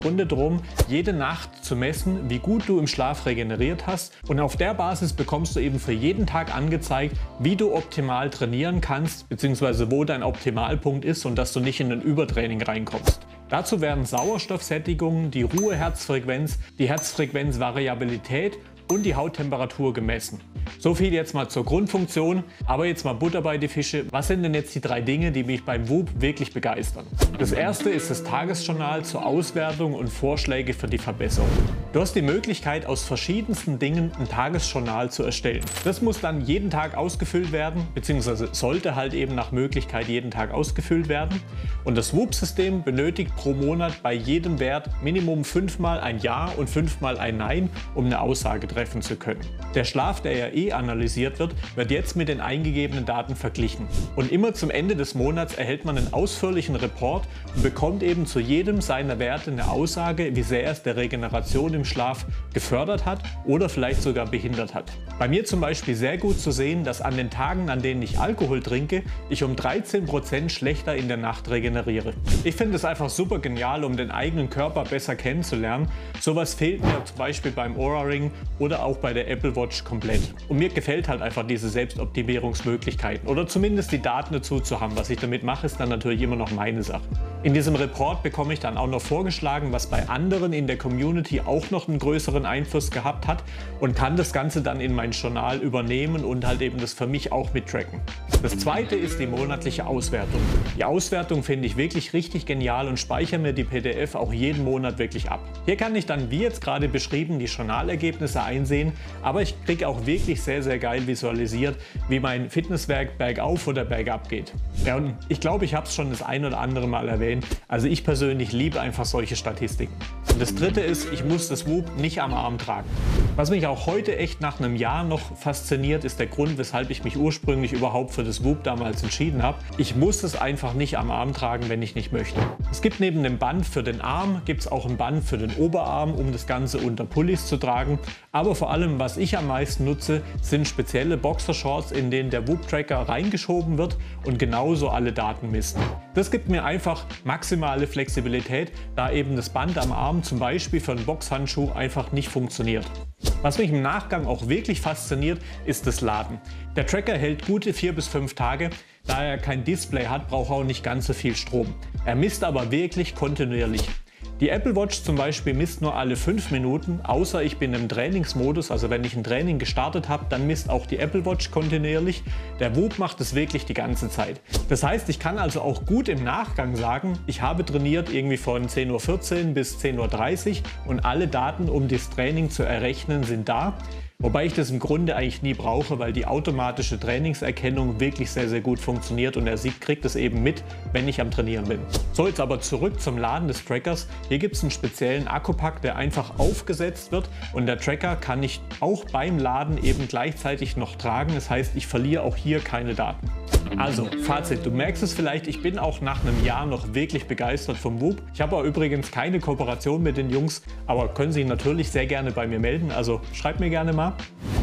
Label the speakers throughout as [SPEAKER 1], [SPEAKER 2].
[SPEAKER 1] Grunde darum, jede Nacht zu messen, wie gut du im Schlaf regeneriert hast, und auf der Basis bekommst du eben für jeden Tag angezeigt, wie du optimal trainieren kannst, beziehungsweise wo dein Optimalpunkt ist und dass du nicht in ein Übertraining reinkommst. Dazu werden Sauerstoffsättigung, die Ruheherzfrequenz, die Herzfrequenzvariabilität und die Hauttemperatur gemessen. So viel jetzt mal zur Grundfunktion, aber jetzt mal Butter bei die Fische. Was sind denn jetzt die 3 Dinge, die mich beim Whoop wirklich begeistern? Das erste ist das Tagesjournal zur Auswertung und Vorschläge für die Verbesserung. Du hast die Möglichkeit, aus verschiedensten Dingen ein Tagesjournal zu erstellen. Das muss dann jeden Tag ausgefüllt werden, beziehungsweise sollte halt eben nach Möglichkeit jeden Tag ausgefüllt werden. Und das Whoop-System benötigt pro Monat bei jedem Wert Minimum 5-mal ein Ja und 5-mal ein Nein, um eine Aussage treffen zu können. Der Schlaf, der ja analysiert wird jetzt mit den eingegebenen Daten verglichen. Und immer zum Ende des Monats erhält man einen ausführlichen Report und bekommt eben zu jedem seiner Werte eine Aussage, wie sehr es der Regeneration im Schlaf gefördert hat oder vielleicht sogar behindert hat. Bei mir zum Beispiel sehr gut zu sehen, dass an den Tagen, an denen ich Alkohol trinke, ich um 13% schlechter in der Nacht regeneriere. Ich finde es einfach super genial, um den eigenen Körper besser kennenzulernen. Sowas fehlt mir zum Beispiel beim Oura Ring oder auch bei der Apple Watch komplett. Und mir gefällt halt einfach diese Selbstoptimierungsmöglichkeiten oder zumindest die Daten dazu zu haben. Was ich damit mache, ist dann natürlich immer noch meine Sache. In diesem Report bekomme ich dann auch noch vorgeschlagen, was bei anderen in der Community auch noch einen größeren Einfluss gehabt hat, und kann das Ganze dann in mein Journal übernehmen und halt eben das für mich auch mittracken. Das zweite ist die monatliche Auswertung. Die Auswertung finde ich wirklich richtig genial und speichere mir die PDF auch jeden Monat wirklich ab. Hier kann ich dann, wie jetzt gerade beschrieben, die Journalergebnisse einsehen, aber ich kriege auch wirklich sehr, sehr geil visualisiert, wie mein Fitnesswerk bergauf oder bergab geht. Ja, und ich glaube, ich habe es schon das ein oder andere Mal erwähnt. Also ich persönlich liebe einfach solche Statistiken. Und das dritte ist, ich muss das Whoop nicht am Arm tragen. Was mich auch heute echt nach einem Jahr noch fasziniert, ist der Grund, weshalb ich mich ursprünglich überhaupt für das Whoop damals entschieden habe. Ich muss es einfach nicht am Arm tragen, wenn ich nicht möchte. Es gibt neben dem Band für den Arm, gibt es auch ein Band für den Oberarm, um das Ganze unter Pullis zu tragen. Aber vor allem, was ich am meisten nutze, sind spezielle Boxershorts, in denen der Whoop-Tracker reingeschoben wird und genauso alle Daten misst. Das gibt mir einfach maximale Flexibilität, da eben das Band am Arm zum Beispiel für einen Boxhandschuh einfach nicht funktioniert. Was mich im Nachgang auch wirklich fasziniert, ist das Laden. Der Tracker hält gute 4 bis 5 Tage, da er kein Display hat, braucht er auch nicht ganz so viel Strom. Er misst aber wirklich kontinuierlich. Die Apple Watch zum Beispiel misst nur alle 5 Minuten, außer ich bin im Trainingsmodus, also wenn ich ein Training gestartet habe, dann misst auch die Apple Watch kontinuierlich. Der Whoop macht es wirklich die ganze Zeit. Das heißt, ich kann also auch gut im Nachgang sagen, ich habe trainiert irgendwie von 10:14 Uhr bis 10:30 Uhr und alle Daten, um das Training zu errechnen, sind da. Wobei ich das im Grunde eigentlich nie brauche, weil die automatische Trainingserkennung wirklich sehr, sehr gut funktioniert und er kriegt es eben mit, wenn ich am Trainieren bin. So, jetzt aber zurück zum Laden des Trackers. Hier gibt es einen speziellen Akkupack, der einfach aufgesetzt wird, und der Tracker kann ich auch beim Laden eben gleichzeitig noch tragen. Das heißt, ich verliere auch hier keine Daten. Also, Fazit, du merkst es vielleicht, ich bin auch nach einem Jahr noch wirklich begeistert vom Whoop. Ich habe auch übrigens keine Kooperation mit den Jungs, aber können sich natürlich sehr gerne bei mir melden, also schreibt mir gerne mal.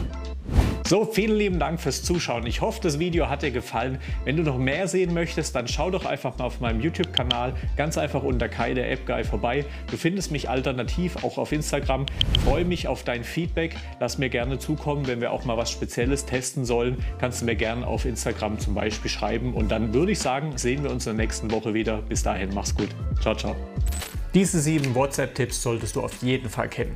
[SPEAKER 1] So, vielen lieben Dank fürs Zuschauen. Ich hoffe, das Video hat dir gefallen. Wenn du noch mehr sehen möchtest, dann schau doch einfach mal auf meinem YouTube-Kanal, ganz einfach unter Kai, der App Guy, vorbei. Du findest mich alternativ auch auf Instagram. Ich freue mich auf dein Feedback. Lass mir gerne zukommen, wenn wir auch mal was Spezielles testen sollen. Kannst du mir gerne auf Instagram zum Beispiel schreiben. Und dann würde ich sagen, sehen wir uns in der nächsten Woche wieder. Bis dahin, mach's gut. Ciao, ciao. Diese 7 WhatsApp-Tipps solltest du auf jeden Fall kennen.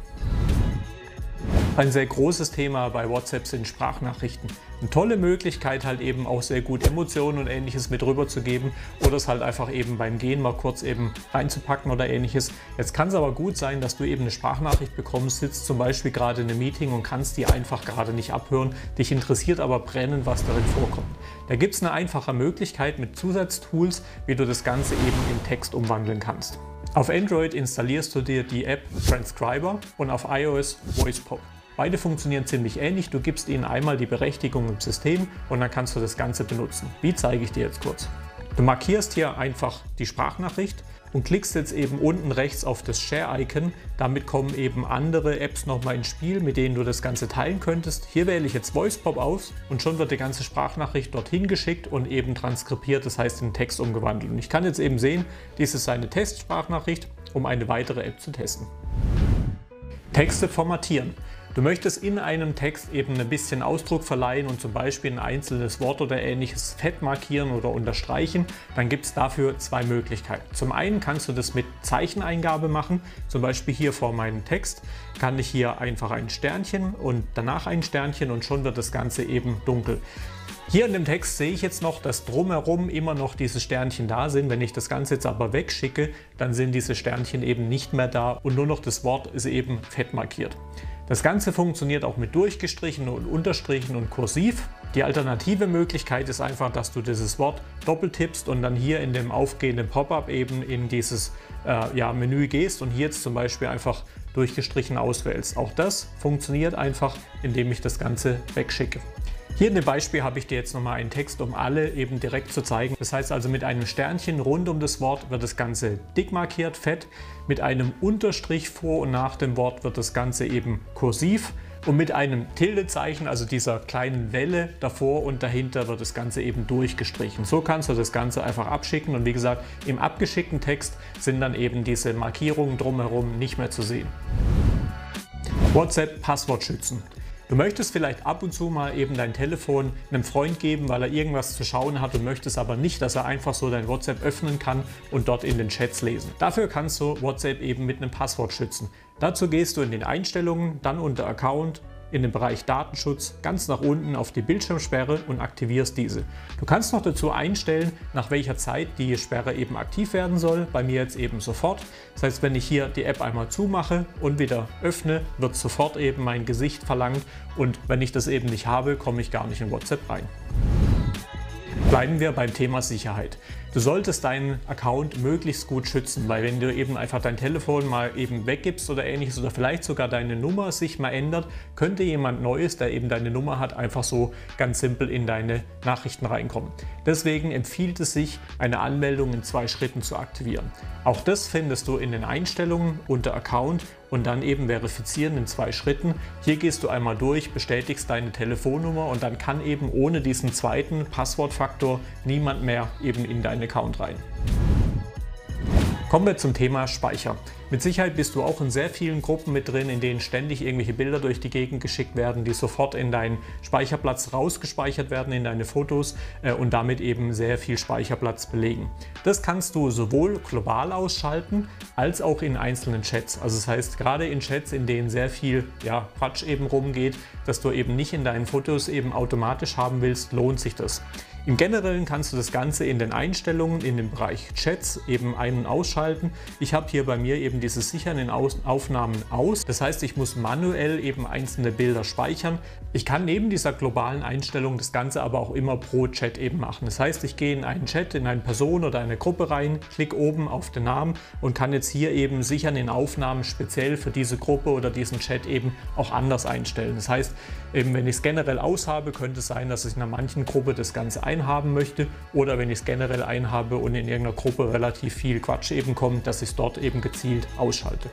[SPEAKER 1] Ein sehr großes Thema bei WhatsApp sind Sprachnachrichten. Eine tolle Möglichkeit, halt eben auch sehr gut Emotionen und Ähnliches mit rüberzugeben oder es halt einfach eben beim Gehen mal kurz eben reinzupacken oder Ähnliches. Jetzt kann es aber gut sein, dass du eben eine Sprachnachricht bekommst, sitzt zum Beispiel gerade in einem Meeting und kannst die einfach gerade nicht abhören. Dich interessiert aber brennend, was darin vorkommt. Da gibt es eine einfache Möglichkeit mit Zusatztools, wie du das Ganze eben in Text umwandeln kannst. Auf Android installierst du dir die App Transcriber und auf iOS VoicePop. Beide funktionieren ziemlich ähnlich. Du gibst ihnen einmal die Berechtigung im System und dann kannst du das Ganze benutzen. Wie, zeige ich dir jetzt kurz. Du markierst hier einfach die Sprachnachricht und klickst jetzt eben unten rechts auf das Share-Icon. Damit kommen eben andere Apps nochmal ins Spiel, mit denen du das Ganze teilen könntest. Hier wähle ich jetzt VoicePop aus und schon wird die ganze Sprachnachricht dorthin geschickt und eben transkribiert, das heißt in Text umgewandelt. Und ich kann jetzt eben sehen, dies ist eine Testsprachnachricht um eine weitere App zu testen. Texte formatieren. Du möchtest in einem Text eben ein bisschen Ausdruck verleihen und zum Beispiel ein einzelnes Wort oder ähnliches fett markieren oder unterstreichen, dann gibt es dafür zwei Möglichkeiten. Zum einen kannst du das mit Zeicheneingabe machen, zum Beispiel hier vor meinem Text kann ich hier einfach ein Sternchen und danach ein Sternchen und schon wird das Ganze eben dunkel. Hier in dem Text sehe ich jetzt noch, dass drumherum immer noch diese Sternchen da sind. Wenn ich das Ganze jetzt aber wegschicke, dann sind diese Sternchen eben nicht mehr da und nur noch das Wort ist eben fett markiert. Das Ganze funktioniert auch mit Durchgestrichen und Unterstrichen und Kursiv. Die alternative Möglichkeit ist einfach, dass du dieses Wort doppeltippst und dann hier in dem aufgehenden Pop-up eben in dieses Menü gehst und hier jetzt zum Beispiel einfach durchgestrichen auswählst. Auch das funktioniert einfach, indem ich das Ganze wegschicke. Hier in dem Beispiel habe ich dir jetzt nochmal einen Text, um alle eben direkt zu zeigen. Das heißt also, mit einem Sternchen rund um das Wort wird das Ganze dick markiert, fett. Mit einem Unterstrich vor und nach dem Wort wird das Ganze eben kursiv. Und mit einem Tildezeichen, also dieser kleinen Welle davor und dahinter, wird das Ganze eben durchgestrichen. So kannst du das Ganze einfach abschicken und wie gesagt, im abgeschickten Text sind dann eben diese Markierungen drumherum nicht mehr zu sehen. WhatsApp Passwort schützen. Du möchtest vielleicht ab und zu mal eben dein Telefon einem Freund geben, weil er irgendwas zu schauen hat und möchtest aber nicht, dass er einfach so dein WhatsApp öffnen kann und dort in den Chats lesen. Dafür kannst du WhatsApp eben mit einem Passwort schützen. Dazu gehst du in den Einstellungen, dann unter Account, in den Bereich Datenschutz, ganz nach unten auf die Bildschirmsperre und aktivierst diese. Du kannst noch dazu einstellen, nach welcher Zeit die Sperre eben aktiv werden soll. Bei mir jetzt eben sofort. Das heißt, wenn ich hier die App einmal zumache und wieder öffne, wird sofort eben mein Gesicht verlangt und wenn ich das eben nicht habe, komme ich gar nicht in WhatsApp rein. Bleiben wir beim Thema Sicherheit. Du solltest deinen Account möglichst gut schützen, weil wenn du eben einfach dein Telefon mal eben weggibst oder ähnliches oder vielleicht sogar deine Nummer sich mal ändert, könnte jemand Neues, der eben deine Nummer hat, einfach so ganz simpel in deine Nachrichten reinkommen. Deswegen empfiehlt es sich, eine Anmeldung in 2 Schritten zu aktivieren. Auch das findest du in den Einstellungen unter Account und dann eben verifizieren in 2 Schritten. Hier gehst du einmal durch, bestätigst deine Telefonnummer und dann kann eben ohne diesen zweiten Passwortfaktor niemand mehr eben in deinen Account rein. Kommen wir zum Thema Speicher. Mit Sicherheit bist du auch in sehr vielen Gruppen mit drin, in denen ständig irgendwelche Bilder durch die Gegend geschickt werden, die sofort in deinen Speicherplatz rausgespeichert werden, in deine Fotos und damit eben sehr viel Speicherplatz belegen. Das kannst du sowohl global ausschalten, als auch in einzelnen Chats. Also das heißt, gerade in Chats, in denen sehr viel Quatsch eben rumgeht, dass du eben nicht in deinen Fotos eben automatisch haben willst, lohnt sich das. Im Generellen kannst du das Ganze in den Einstellungen in dem Bereich Chats eben ein- und ausschalten. Ich habe hier bei mir eben dieses Sichern in Aufnahmen aus. Das heißt, ich muss manuell eben einzelne Bilder speichern. Ich kann neben dieser globalen Einstellung das Ganze aber auch immer pro Chat eben machen. Das heißt, ich gehe in einen Chat, in eine Person oder eine Gruppe rein, klicke oben auf den Namen und kann jetzt hier eben Sichern in Aufnahmen speziell für diese Gruppe oder diesen Chat eben auch anders einstellen. Das heißt, eben wenn ich es generell aushabe, könnte es sein, dass ich in einer manchen Gruppe das Ganze einhaben möchte oder wenn ich es generell einhabe und in irgendeiner Gruppe relativ viel Quatsch eben kommt, dass ich es dort eben gezielt ausschalte.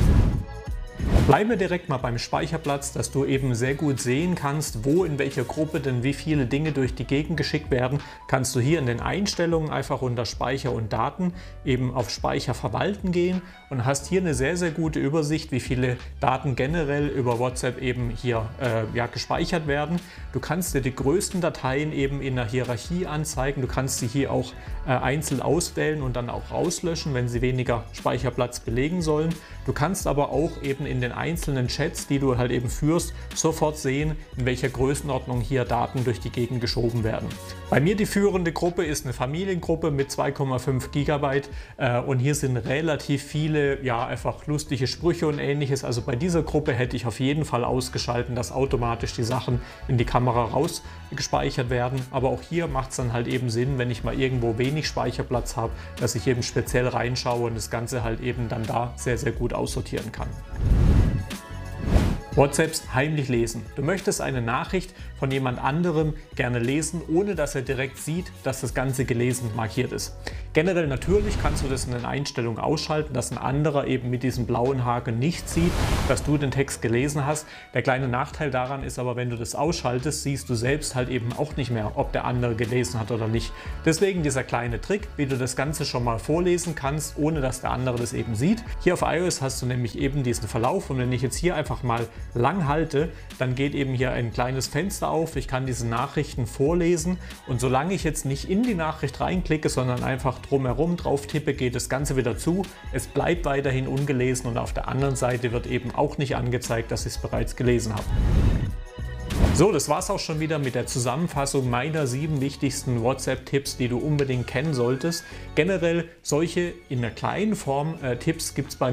[SPEAKER 1] Bleiben wir direkt mal beim Speicherplatz, dass du eben sehr gut sehen kannst, wo in welcher Gruppe denn wie viele Dinge durch die Gegend geschickt werden. Kannst du hier in den Einstellungen einfach unter Speicher und Daten eben auf Speicher verwalten gehen und hast hier eine sehr, sehr gute Übersicht, wie viele Daten generell über WhatsApp eben hier gespeichert werden. Du kannst dir die größten Dateien eben in der Hierarchie anzeigen. Du kannst sie hier auch einzeln auswählen und dann auch rauslöschen, wenn sie weniger Speicherplatz belegen sollen. Du kannst aber auch eben in den einzelnen Chats, die du halt eben führst, sofort sehen, in welcher Größenordnung hier Daten durch die Gegend geschoben werden. Bei mir die führende Gruppe ist eine Familiengruppe mit 2,5 GB und hier sind relativ viele einfach lustige Sprüche und ähnliches. Also bei dieser Gruppe hätte ich auf jeden Fall ausgeschalten, dass automatisch die Sachen in die Kamera rausgespeichert werden. Aber auch hier macht es dann halt eben Sinn, wenn ich mal irgendwo wenig Speicherplatz habe, dass ich eben speziell reinschaue und das Ganze halt eben dann da sehr, sehr gut aussortieren kann. WhatsApps heimlich lesen. Du möchtest eine Nachricht von jemand anderem gerne lesen, ohne dass er direkt sieht, dass das Ganze gelesen markiert ist. Generell natürlich kannst du das in den Einstellungen ausschalten, dass ein anderer eben mit diesem blauen Haken nicht sieht, dass du den Text gelesen hast. Der kleine Nachteil daran ist aber, wenn du das ausschaltest, siehst du selbst halt eben auch nicht mehr, ob der andere gelesen hat oder nicht. Deswegen dieser kleine Trick, wie du das Ganze schon mal vorlesen kannst, ohne dass der andere das eben sieht. Hier auf iOS hast du nämlich eben diesen Verlauf und wenn ich jetzt hier einfach mal lang halte, dann geht eben hier ein kleines Fenster auf. Ich kann diese Nachrichten vorlesen und solange ich jetzt nicht in die Nachricht reinklicke, sondern einfach drumherum drauf tippe, geht das Ganze wieder zu. Es bleibt weiterhin ungelesen und auf der anderen Seite wird eben auch nicht angezeigt, dass ich es bereits gelesen habe. So, das war's auch schon wieder mit der Zusammenfassung meiner 7 wichtigsten WhatsApp-Tipps, die du unbedingt kennen solltest. Generell solche in einer kleinen Form Tipps gibt es bei